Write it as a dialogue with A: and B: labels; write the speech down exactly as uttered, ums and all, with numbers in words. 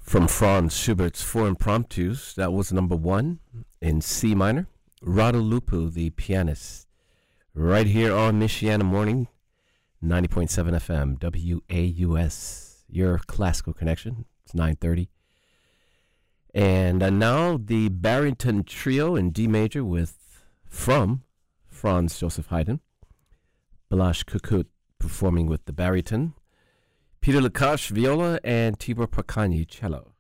A: From Franz Schubert's Four Impromptus, that was number one in C minor. Radulupu, the pianist, right here on Michiana Morning, ninety point seven F M, W A U S, your classical connection. It's nine thirty. And uh, now the Barrington Trio in D major with, from Franz Joseph Haydn, Balázs Kukut performing with the baritone, Peter Lukács viola, and Tibor Pakányi cello.